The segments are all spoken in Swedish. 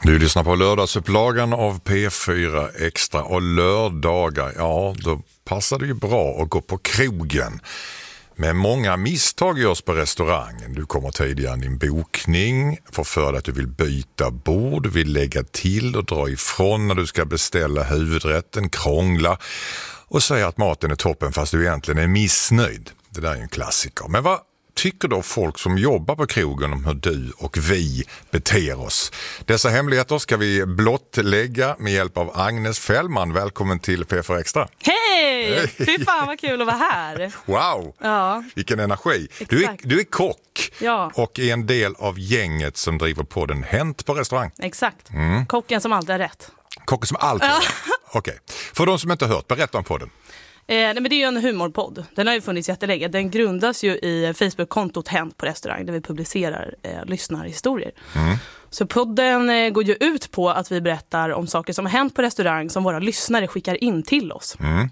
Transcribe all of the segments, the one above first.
Du lyssnar på lördagsupplagan av P4 Extra, och lördagar, ja då passar det ju bra att gå på krogen. Men många misstag görs på restaurangen. Du kommer tidigare än din bokning, får för dig att du vill byta bord, du vill lägga till och dra ifrån när du ska beställa huvudrätten, krångla och säga att maten är toppen fast du egentligen är missnöjd. Det där är en klassiker. Men vad tycker då folk som jobbar på krogen om hur du och vi beter oss? Dessa hemligheter ska vi blottlägga med hjälp av Agnes Fällman. Välkommen till P4 Extra. Hej! Fy fan vad kul att vara här. Wow, ja. Vilken energi. Exakt. Du är kock, ja. Och är en del av gänget som driver på den Hänt på restaurang. Exakt, kocken som alltid är rätt. Kocken som alltid är rätt. Okej. För de som inte har hört, berätta om podden. Nej, men det är ju en humorpodd. Den har ju funnits jättelänge. Den grundas ju i Facebook-kontot Hänt på restaurang där vi publicerar lyssnarhistorier. Så podden går ju ut på att vi berättar om saker som har hänt på restaurang som våra lyssnare skickar in till oss.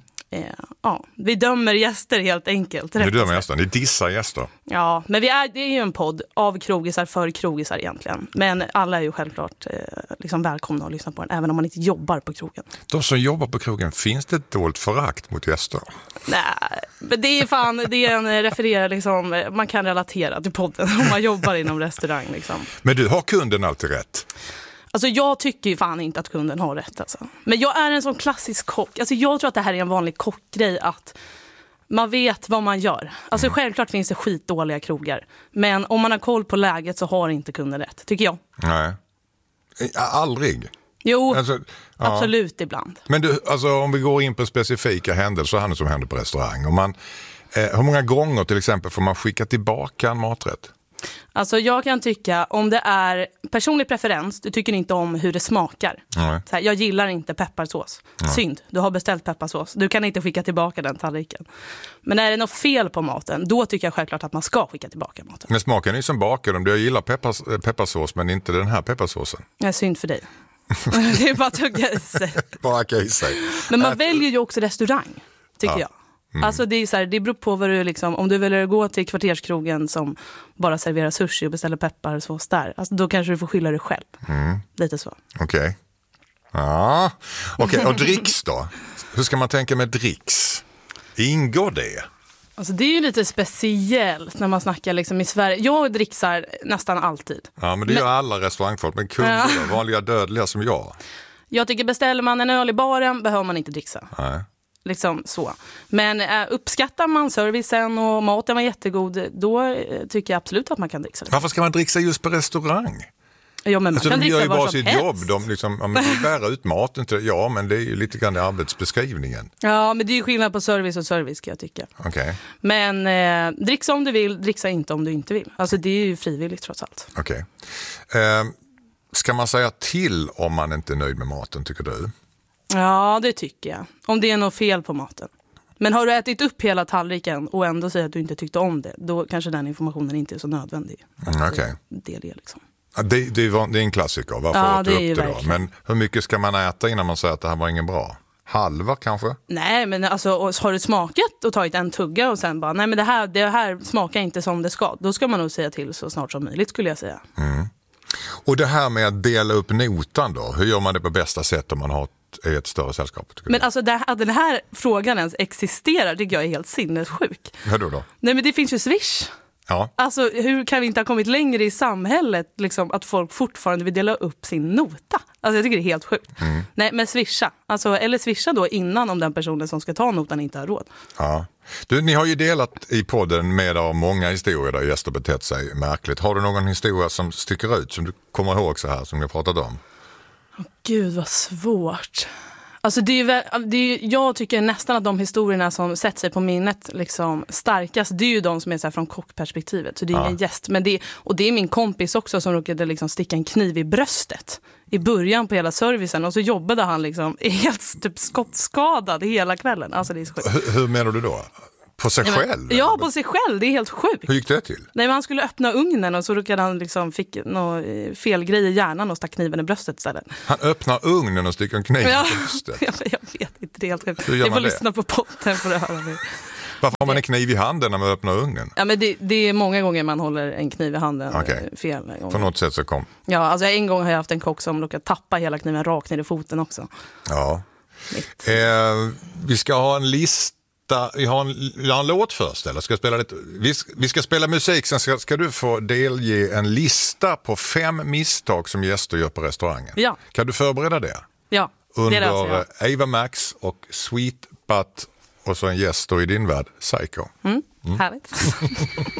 Vi dömer gäster helt enkelt. Ni dömer gäster, ni dissar gäster. Ja, men det är ju en podd av krogisar för krogisar egentlimen. Men alla är ju självklart liksom välkomna att lyssna på den, även om man inte jobbar på krogen. De som jobbar på krogen, finns det ett dolt förakt mot gäster? Nej, men det är en refererar liksom, man kan relatera till podden om man jobbar inom restaurang liksom. Men du, har kunden alltid rätt? Alltså jag tycker ju fan inte att kunden har rätt alltså. Men jag är en sån klassisk kock. Alltså jag tror att det här är en vanlig kockgrej att man vet vad man gör. Alltså självklart finns det skitdåliga krogar. Men om man har koll på läget så har inte kunden rätt, tycker jag. Nej, aldrig. Jo, alltså, absolut ibland. Men du, alltså om vi går in på specifika händelser som händer på restaurang. Hur många gånger till exempel får man skicka tillbaka en maträtt? Alltså jag kan tycka, om det är personlig preferens, du tycker inte om hur det smakar. Så här, jag gillar inte pepparsås. Synd, du har beställt pepparsås. Du kan inte skicka tillbaka den tallriken. Men är det något fel på maten, då tycker jag självklart att man ska skicka tillbaka maten. Men smaken är ju som bakar. Jag gillar pepparsås men inte den här pepparsåsen. Ja, synd för dig. Det är bara att tugga i sig. Bara i sig. Men man väljer ju också restaurang, tycker jag. Alltså det är så här, det beror på vad du liksom, om du väljer gå till kvarterskrogen som bara serverar sushi och beställer pepparsås där, alltså då kanske du får skylla dig själv. Lite så. Okej. Ja. Okej, och dricks då? Hur ska man tänka med dricks? Ingår det? Alltså det är ju lite speciellt när man snackar liksom i Sverige. Jag dricksar nästan alltid. Ja, men det gör alla restaurangfolk. Men kunder, vanliga dödliga som jag. Jag tycker beställer man en öl i baren behöver man inte dricksa. Nej. Liksom så. Men uppskattar man servicen och maten var jättegod, då tycker jag absolut att man kan dricksa. Varför ska man dricksa just på restaurang? Ja, men man kan de gör ju bara sitt helst. jobb. De bär ut maten till, ja, men det är ju lite grann i arbetsbeskrivningen. Ja, men det är ju skillnad på service och service, kan jag tycka. Okay. Men dricksa om du vill, dricksa inte om du inte vill. Alltså det är ju frivilligt trots allt. Okej. Ska man säga till om man inte är nöjd med maten, tycker du? Ja, det tycker jag. Om det är något fel på maten. Men har du ätit upp hela tallriken och ändå säger att du inte tyckte om det, då kanske den informationen inte är så nödvändig. Okej. Det är liksom. Det är en klassiker. Varför åt du upp det då? Men hur mycket ska man äta innan man säger att det här var ingen bra? Halva kanske? Nej, men alltså har du smakat och tagit en tugga och sen bara, nej men det här smakar inte som det ska. Då ska man nog säga till så snart som möjligt, skulle jag säga. Och det här med att dela upp notan då, hur gör man det på bästa sätt om man har ett större sällskap? Men alltså att den här frågan ens existerar tycker jag är helt sinnessjuk. Hur då? Nej, men det finns ju Swish. Ja. Alltså hur kan vi inte ha kommit längre i samhället liksom, att folk fortfarande vill dela upp sin nota? Alltså jag tycker det är helt sjukt. Nej, men swisha. Alltså, eller swisha då innan om den personen som ska ta notan inte har råd. Ja. Du, ni har ju delat i podden med av många historier där gäster betett sig märkligt. Har du någon historia som sticker ut som du kommer ihåg så här som ni har pratat om? Gud vad svårt. Alltså jag tycker nästan att de historierna som sätter sig på minnet liksom starkast, det är ju de som är så här från kockperspektivet. Så det är ingen gäst. Men det är min kompis också som råkade liksom sticka en kniv i bröstet i början på hela servicen. Och så jobbade han liksom helt typ skottskadad hela kvällen. Alltså det är så sjukt. Hur menar du då? På sig själv? Ja, på sig själv. Det är helt sjukt. Hur gick det till? Nej, men han skulle öppna ugnen och så råkade han liksom fick någon fel grej i hjärnan och stack kniven i bröstet istället. Han öppnar ugnen och sticker en kniv i bröstet? Jag vet inte, det är helt sjukt. Jag får lyssna på podden för att höra det. Varför har man en kniv i handen när man öppnar ugnen? Ja, men det är många gånger man håller en kniv i handen fel gånger. På något sätt så kom. Ja, alltså en gång har jag haft en kock som råkade tappa hela kniven rakt ner i foten också. Ja. Vi ska ha en lista. Vi har en låt först, eller ska jag spela lite? Vi ska spela musik, sen ska du få delge en lista på 5 misstag som gäster gör på restaurangen. Ja. Kan du förbereda det? Ja, under Ava Max och Sweet Butt och så en gäst då i din värld, Psycho. Härligt.